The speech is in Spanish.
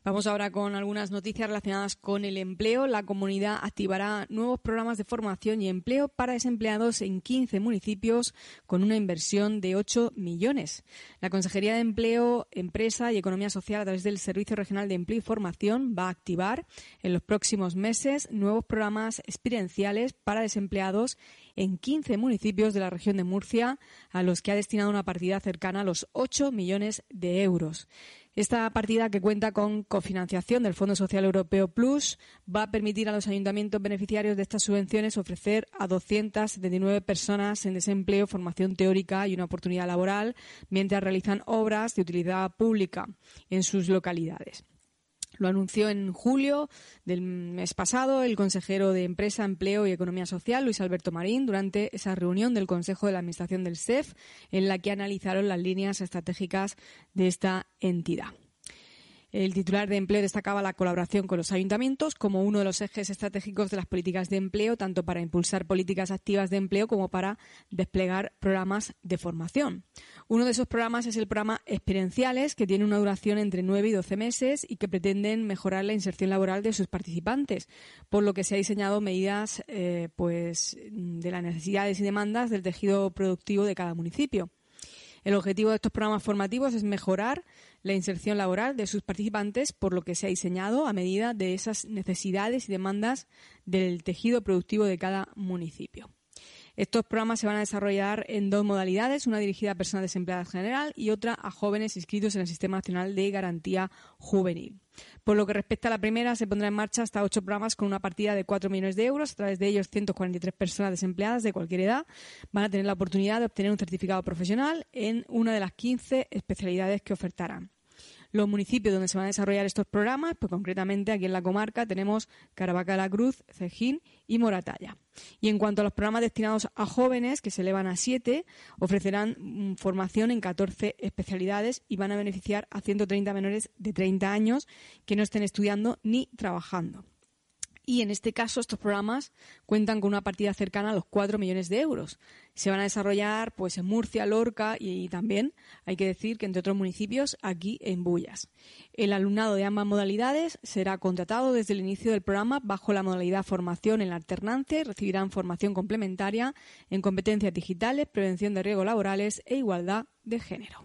Vamos ahora con algunas noticias relacionadas con el empleo. La comunidad activará nuevos programas de formación y empleo para desempleados en 15 municipios con una inversión de 8 millones. La Consejería de Empleo, Empresa y Economía Social, a través del Servicio Regional de Empleo y Formación, va a activar en los próximos meses nuevos programas experienciales para desempleados en 15 municipios de la región de Murcia, a los que ha destinado una partida cercana a los 8 millones de euros. Esta partida, que cuenta con cofinanciación del Fondo Social Europeo Plus, va a permitir a los ayuntamientos beneficiarios de estas subvenciones ofrecer a 279 personas en desempleo formación teórica y una oportunidad laboral mientras realizan obras de utilidad pública en sus localidades. Lo anunció en julio del mes pasado el consejero de Empresa, Empleo y Economía Social, Luis Alberto Marín, durante esa reunión del Consejo de la Administración del SEF, en la que analizaron las líneas estratégicas de esta entidad. El titular de Empleo destacaba la colaboración con los ayuntamientos como uno de los ejes estratégicos de las políticas de empleo, tanto para impulsar políticas activas de empleo como para desplegar programas de formación. Uno de esos programas es el programa Experienciales, que tiene una duración entre 9 y 12 meses y que pretenden mejorar la inserción laboral de sus participantes, por lo que se ha diseñado medidas de las necesidades y demandas del tejido productivo de cada municipio. El objetivo de estos programas formativos es mejorar la inserción laboral de sus participantes, por lo que se ha diseñado a medida de esas necesidades y demandas del tejido productivo de cada municipio. Estos programas se van a desarrollar en dos modalidades, una dirigida a personas desempleadas en general y otra a jóvenes inscritos en el Sistema Nacional de Garantía Juvenil. Por lo que respecta a la primera, se pondrá en marcha hasta 8 programas con una partida de 4 millones de euros. A través de ellos, 143 personas desempleadas de cualquier edad van a tener la oportunidad de obtener un certificado profesional en una de las 15 especialidades que ofertarán. Los municipios donde se van a desarrollar estos programas, pues concretamente aquí en la comarca tenemos Caravaca de la Cruz, Cejín y Moratalla. Y en cuanto a los programas destinados a jóvenes, que se elevan a 7, ofrecerán formación en 14 especialidades y van a beneficiar a 130 menores de 30 años que no estén estudiando ni trabajando. Y en este caso estos programas cuentan con una partida cercana a los 4 millones de euros. Se van a desarrollar pues en Murcia, Lorca y también, hay que decir que entre otros municipios, aquí en Bullas. El alumnado de ambas modalidades será contratado desde el inicio del programa bajo la modalidad formación en la alternancia y recibirán formación complementaria en competencias digitales, prevención de riesgos laborales e igualdad de género.